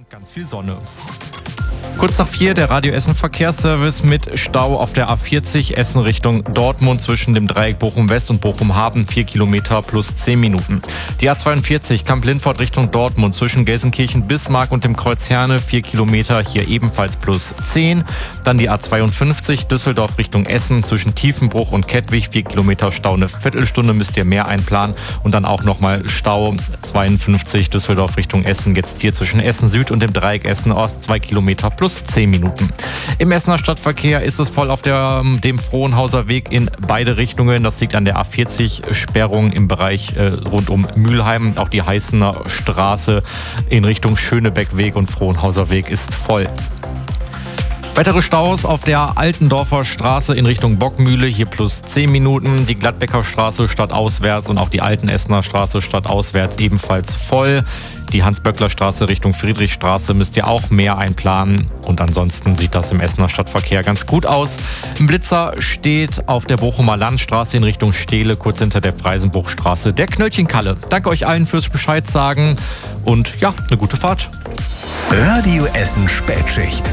ganz viel Sonne. Kurz nach 4 der Radio Essen Verkehrsservice mit Stau auf der A40 Essen Richtung Dortmund zwischen dem Dreieck Bochum-West und Bochum-Hafen 4 Kilometer plus 10 Minuten. Die A42 Kamp-Lindfort Richtung Dortmund zwischen Gelsenkirchen-Bismarck und dem Kreuz Herne 4 Kilometer, hier ebenfalls plus 10. Dann die A52 Düsseldorf Richtung Essen zwischen Tiefenbruch und Kettwig 4 Kilometer Stau, eine Viertelstunde müsst ihr mehr einplanen. Und dann auch nochmal Stau 52 Düsseldorf Richtung Essen, jetzt hier zwischen Essen Süd und dem Dreieck Essen Ost 2 Kilometer plus 10 Minuten. Im Essener Stadtverkehr ist es voll auf dem Frohnhauser Weg in beide Richtungen. Das liegt an der A40-Sperrung im Bereich rund um Mülheim. Auch die Heißener Straße in Richtung Schönebeckweg und Frohnhauser Weg ist voll. Weitere Staus auf der Altendorfer Straße in Richtung Bockmühle, hier plus 10 Minuten. Die Gladbecker Straße stadtauswärts und auch die Altenessener Straße stadtauswärts ebenfalls voll. Die Hans-Böckler-Straße Richtung Friedrichstraße müsst ihr auch mehr einplanen. Und ansonsten sieht das im Essener Stadtverkehr ganz gut aus. Ein Blitzer steht auf der Bochumer Landstraße in Richtung Stehle, kurz hinter der Freisenbruchstraße, der Knöllchenkalle. Danke euch allen fürs Bescheid sagen und ja, eine gute Fahrt. Radio Essen Spätschicht.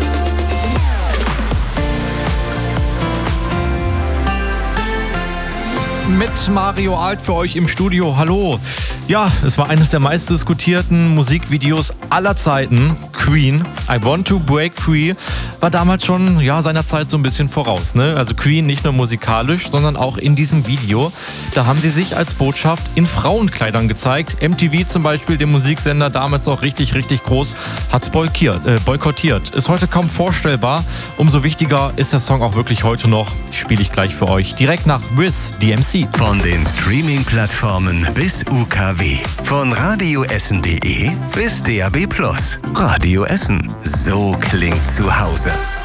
Mit Mario Alt für euch im Studio. Hallo. Ja, es war eines der meistdiskutierten Musikvideos aller Zeiten. Queen, I Want to Break Free, war damals schon seiner Zeit so ein bisschen voraus. Ne? Also Queen nicht nur musikalisch, sondern auch in diesem Video. Da haben sie sich als Botschaft in Frauenkleidern gezeigt. MTV zum Beispiel, der Musiksender, damals auch richtig, richtig groß, hat es boykottiert. Ist heute kaum vorstellbar. Umso wichtiger ist der Song auch wirklich heute noch. Spiele ich gleich für euch. Direkt nach Wiz, DMC. Von den Streaming-Plattformen bis UKW. Von radioessen.de bis DAB+. Radio Essen. So klingt zu Hause.